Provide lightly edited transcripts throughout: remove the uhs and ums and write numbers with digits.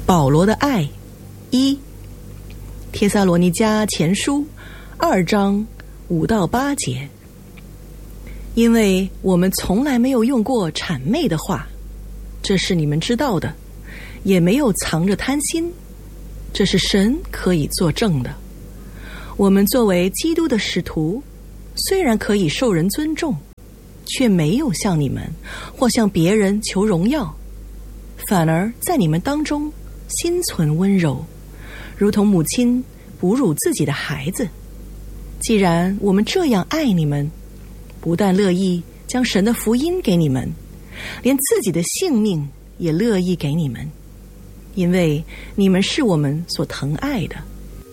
保罗的爱。一，帖撒罗尼迦前书2章5到8节。因为我们从来没有用过谄媚的话，这是你们知道的，也没有藏着贪心，这是神可以作证的。我们作为基督的使徒，虽然可以受人尊重，却没有向你们或向别人求荣耀，反而在你们当中心存温柔，如同母亲哺乳自己的孩子。既然我们这样爱你们，不但乐意将神的福音给你们，连自己的性命也乐意给你们，因为你们是我们所疼爱的。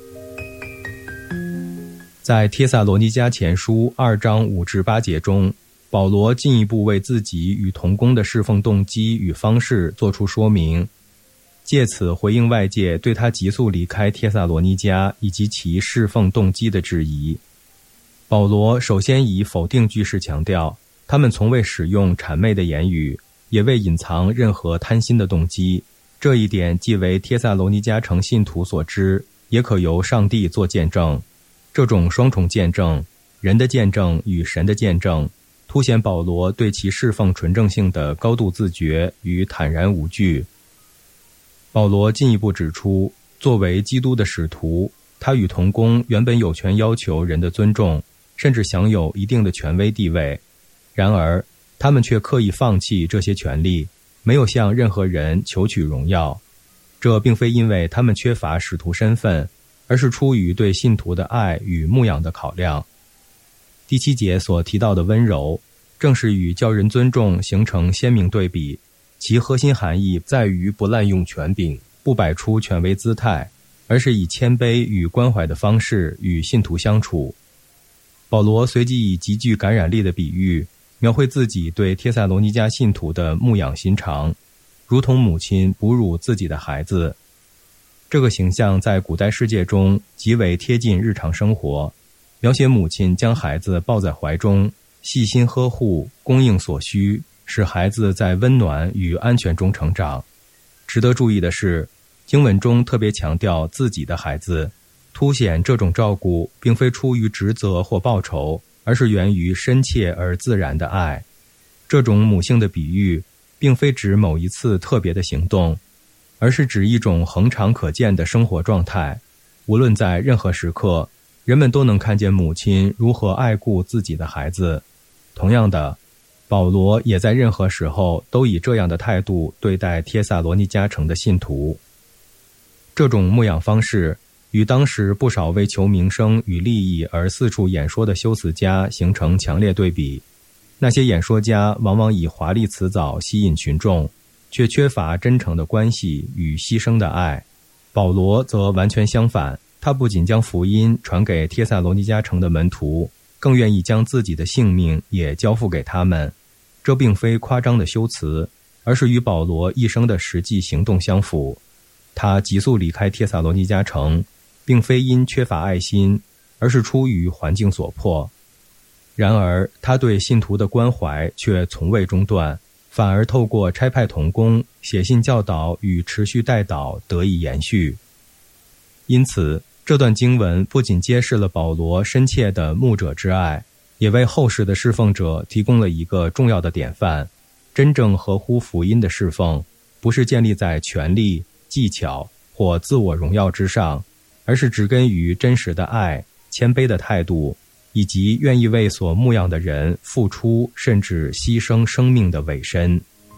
在帖撒罗尼迦前书2章5至8节中，保罗进一步为自己与同工的侍奉动机与方式做出说明，借此回应外界对他急速离开帖撒罗尼迦以及其侍奉动机的质疑。保罗首先以否定句式强调，他们从未使用谄媚的言语，也未隐藏任何贪心的动机。这一点既为帖撒罗尼迦城信徒所知，也可由上帝做见证。这种双重见证，人的见证与神的见证，凸显保罗对其侍奉纯正性的高度自觉与坦然无惧。保罗进一步指出，作为基督的使徒，他与同工原本有权要求人的尊重，甚至享有一定的权威地位，然而他们却刻意放弃这些权利，没有向任何人求取荣耀。这并非因为他们缺乏使徒身份，而是出于对信徒的爱与牧养的考量。第7节所提到的温柔，正是与叫人尊重形成鲜明对比，其核心含义在于不滥用权柄，不摆出权威姿态，而是以谦卑与关怀的方式与信徒相处。保罗随即以极具感染力的比喻，描绘自己对帖撒罗尼迦信徒的牧养心肠，如同母亲哺乳自己的孩子。这个形象在古代世界中极为贴近日常生活，描写母亲将孩子抱在怀中，细心呵护，供应所需，使孩子在温暖与安全中成长。值得注意的是，经文中特别强调自己的孩子，凸显这种照顾并非出于职责或报酬，而是源于深切而自然的爱。这种母性的比喻并非指某一次特别的行动，而是指一种恒常可见的生活状态。无论在任何时刻，人们都能看见母亲如何爱顾自己的孩子。同样的，保罗也在任何时候都以这样的态度对待帖撒罗尼迦城的信徒。这种牧养方式与当时不少为求名声与利益而四处演说的修辞家形成强烈对比。那些演说家往往以华丽辞藻吸引群众，却缺乏真诚的关系与牺牲的爱。保罗则完全相反，他不仅将福音传给帖撒罗尼迦城的门徒，更愿意将自己的性命也交付给他们。这并非夸张的修辞，而是与保罗一生的实际行动相符。他急速离开帖撒罗尼迦城，并非因缺乏爱心，而是出于环境所迫。然而他对信徒的关怀却从未中断，反而透过差派同工、写信教导与持续代祷得以延续。因此，这段经文不仅揭示了保罗深切的牧者之爱，也为后世的侍奉者提供了一个重要的典范。真正合乎福音的侍奉，不是建立在权力、技巧或自我荣耀之上，而是植根于真实的爱、谦卑的态度，以及愿意为所牧养的人付出甚至牺牲生命的委身。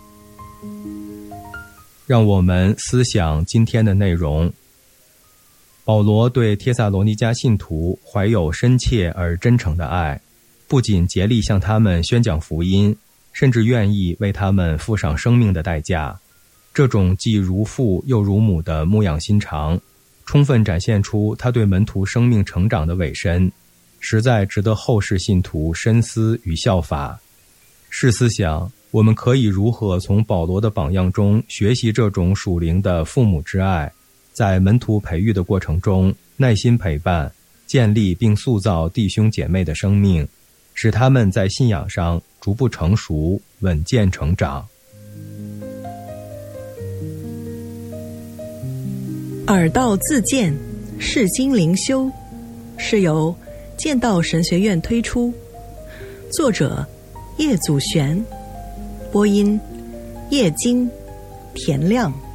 让我们思想今天的内容。保罗对帖撒罗尼迦信徒怀有深切而真诚的爱，不仅竭力向他们宣讲福音，甚至愿意为他们付上生命的代价。这种既如父又如母的牧养心肠，充分展现出他对门徒生命成长的委身，实在值得后世信徒深思与效法。试思想，我们可以如何从保罗的榜样中学习这种属灵的父母之爱，在门徒培育的过程中耐心陪伴，建立并塑造弟兄姐妹的生命，使他们在信仰上逐步成熟，稳健成长。 耳道自荐，释经灵修，是由剑道神学院推出，作者叶祖玄，播音叶金、田亮。